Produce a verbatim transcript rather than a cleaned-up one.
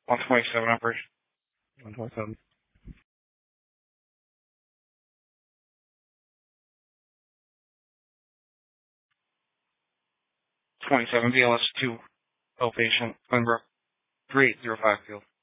one twenty-seven operation. one twenty-seven. twenty-seven B L S two, outpatient, Glenbrook, three eight zero five field.